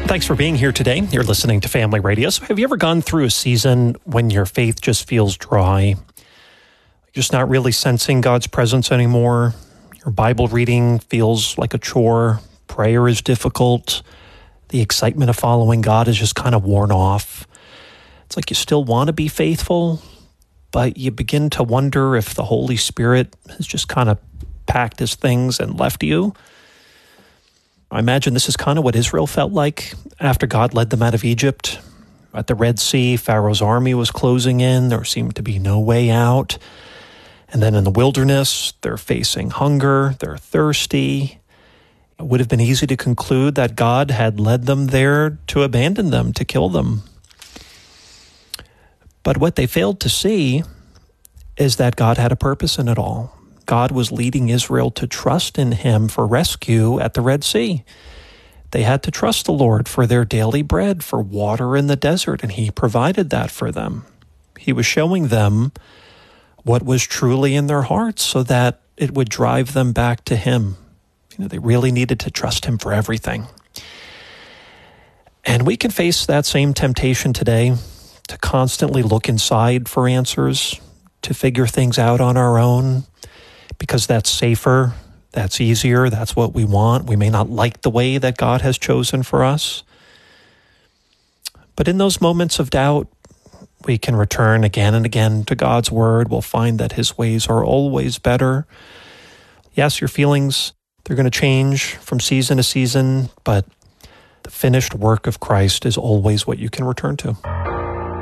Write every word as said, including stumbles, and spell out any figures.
Thanks for being here today. You're listening to Family Radio. So have you ever gone through a season when your faith just feels dry? You're just not really sensing God's presence anymore. Your Bible reading feels like a chore. Prayer is difficult. The excitement of following God is just kind of worn off. It's like you still want to be faithful, but you begin to wonder if the Holy Spirit has just kind of packed his things and left you. I imagine this is kind of what Israel felt like after God led them out of Egypt. At the Red Sea, Pharaoh's army was closing in. There seemed to be no way out. And then in the wilderness, they're facing hunger. They're thirsty. It would have been easy to conclude that God had led them there to abandon them, to kill them. But what they failed to see is that God had a purpose in it all. God was leading Israel to trust in him for rescue at the Red Sea. They had to trust the Lord for their daily bread, for water in the desert, and he provided that for them. He was showing them what was truly in their hearts so that it would drive them back to him. You know, they really needed to trust him for everything. And we can face that same temptation today to constantly look inside for answers, to figure things out on our own, because that's safer, that's easier, that's what we want. We may not like the way that God has chosen for us. But in those moments of doubt, we can return again and again to God's word. We'll find that his ways are always better. Yes, your feelings, they're going to change from season to season, but the finished work of Christ is always what you can return to.